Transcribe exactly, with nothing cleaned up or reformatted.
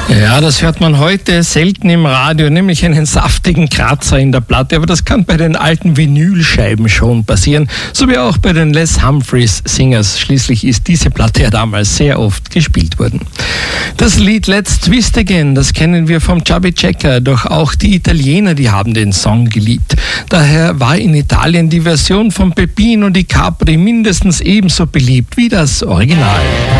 Ja, das hört man heute selten im Radio, nämlich einen saftigen Kratzer in der Platte. Aber das kann bei den alten Vinylscheiben schon passieren, so wie auch bei den Les Humphreys Singers. Schließlich ist diese Platte ja damals sehr oft gespielt worden. Das Lied Let's Twist Again, das kennen wir vom Chubby Checker, doch auch die Italiener, die haben den Song geliebt. Daher war in Italien die Version von Peppino di Capri mindestens ebenso beliebt wie das Original.